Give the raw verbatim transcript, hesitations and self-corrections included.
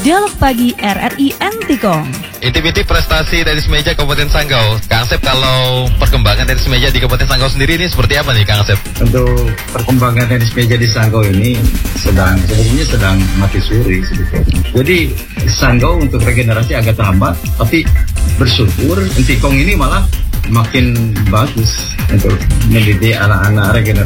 Dialog Pagi R R I Antikong. Inti-inti prestasi tenis meja Kabupaten Sanggau. Kang Asep, kalau perkembangan tenis meja di Kabupaten Sanggau sendiri ini seperti apa nih Kang Asep? Untuk perkembangan tenis meja di Sanggau ini sedang sebetulnya sedang mati suri sebetulnya. Jadi Sanggau untuk regenerasi agak terhambat, tapi bersyukur Antikong ini malah makin bagus untuk mendidik anak-anak regenerasi